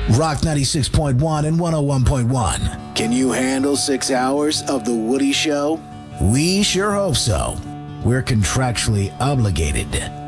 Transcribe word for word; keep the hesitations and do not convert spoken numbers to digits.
Rock ninety-six point one and one oh one point one. Can you handle six hours of The Woody Show? We sure hope so. We're contractually obligated.